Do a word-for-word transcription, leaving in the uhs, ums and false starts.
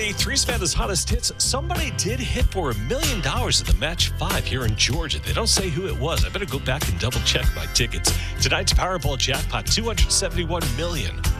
Friday, Three's Fabulous Hottest Hits. Somebody did hit for a million dollars at the Match five here in Georgia. They don't say who it was. I better go back and double check my tickets. Tonight's Powerball jackpot, two hundred seventy-one million dollars.